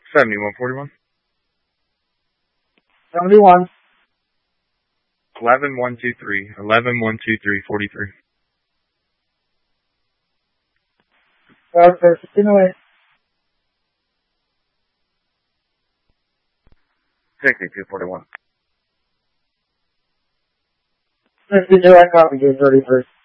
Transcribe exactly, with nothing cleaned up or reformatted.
seventy-one forty-one. seventy-one. eleven one two three. eleven one two three forty-three. Sir, fifteen oh eight. sixty-two forty-one. fifty-two, I copy you, thirty-three.